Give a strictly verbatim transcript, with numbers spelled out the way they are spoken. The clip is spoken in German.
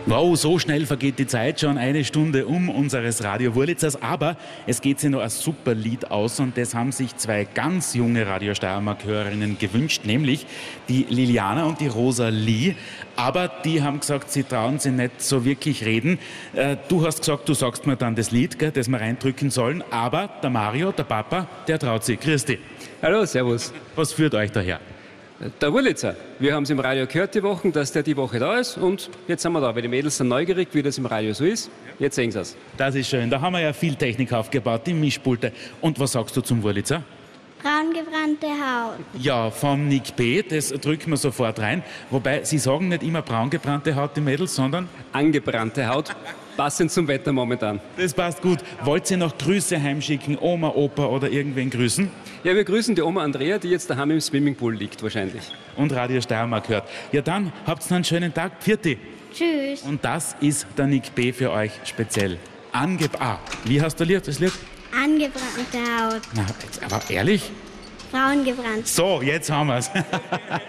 Wow, so schnell vergeht die Zeit, schon eine Stunde um unseres Radio Wurlitzers, aber es geht sich noch ein super Lied aus und das haben sich zwei ganz junge Radio Steiermark-Hörerinnen gewünscht, nämlich die Liliana und die Rosalie, aber die haben gesagt, sie trauen sich nicht so wirklich reden. Äh, du hast gesagt, du sagst mir dann das Lied, gell, das wir reindrücken sollen, aber der Mario, der Papa, der traut sich. Grüß dich. Hallo, servus. Was führt euch daher? Der Wurlitzer. Wir haben es im Radio gehört die Wochen, dass der die Woche da ist und jetzt sind wir da, weil die Mädels sind neugierig, wie das im Radio so ist. Jetzt sehen sie es. Das ist schön, da haben wir ja viel Technik aufgebaut, die Mischpulte. Und was sagst du zum Wurlitzer? Braungebrannte Haut. Ja, vom Nick B., das drücken wir sofort rein. Wobei, sie sagen nicht immer braungebrannte Haut, die Mädels, sondern... Angebrannte Haut, passend zum Wetter momentan. Das passt gut. Wollt ihr noch Grüße heimschicken, Oma, Opa oder irgendwen grüßen? Ja, wir grüßen die Oma Andrea, die jetzt daheim im Swimmingpool liegt wahrscheinlich. Und Radio Steiermark hört. Ja, dann habt einen schönen Tag. Pfiat. Tschüss. Und das ist der Nick B. für euch speziell. Ange ah, wie hast du Lied, das Lied? Angebrannte Haut. Na, jetzt, aber ehrlich? Braungebrannt. So, jetzt haben wir's.